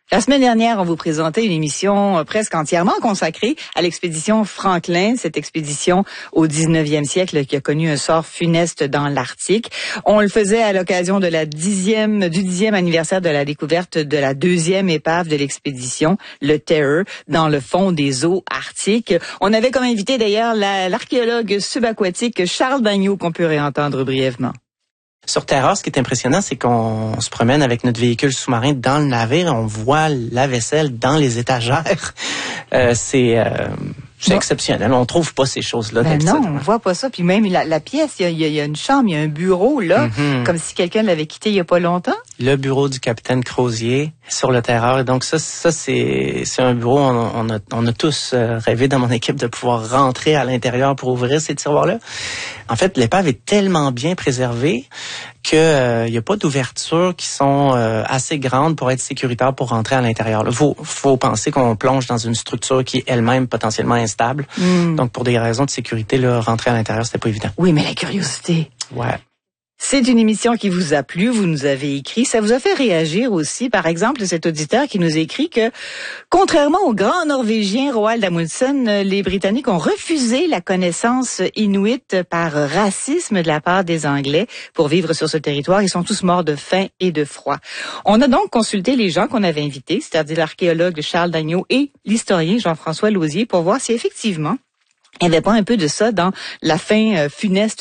La semaine dernière, on vous présentait une émission presque entièrement consacrée à l'expédition Franklin, cette expédition au 19e siècle qui a connu un sort funeste dans l'Arctique. On le faisait à l'occasion de du 10e anniversaire de la découverte de la deuxième épave de l'expédition, le Terror, dans le fond des eaux arctiques. On avait comme invité d'ailleurs l'archéologue subaquatique Charles Dagneau, qu'on peut réentendre brièvement. Sur Terror, ce qui est impressionnant, c'est qu'on se promène avec notre véhicule sous-marin dans le navire, on voit la vaisselle dans les étagères. C'est exceptionnel. On trouve pas ces choses-là. Non, on voit pas ça. Puis même la pièce, il y a une chambre, il y a un bureau là, comme si quelqu'un l'avait quitté il y a pas longtemps. Le bureau du capitaine Crozier sur le Terror. Et donc ça c'est un bureau. On a tous rêvé dans mon équipe de pouvoir rentrer à l'intérieur pour ouvrir ces tiroirs-là. En fait, l'épave est tellement bien préservée que y a pas d'ouvertures qui sont assez grandes pour être sécuritaires pour rentrer à l'intérieur. Faut penser qu'on plonge dans une structure qui est elle-même potentiellement instable. Donc pour des raisons de sécurité, là, rentrer à l'intérieur, c'était pas évident. Oui, mais la curiosité. Ouais. C'est une émission qui vous a plu, vous nous avez écrit. Ça vous a fait réagir aussi, par exemple, cet auditeur qui nous a écrit que, contrairement au grand Norvégien Roald Amundsen, les Britanniques ont refusé la connaissance inuite par racisme de la part des Anglais pour vivre sur ce territoire. Ils sont tous morts de faim et de froid. On a donc consulté les gens qu'on avait invités, c'est-à-dire l'archéologue Charles Dagneau et l'historien Jean-François Lausier, pour voir si effectivement il n'y avait pas un peu de ça dans la fin funeste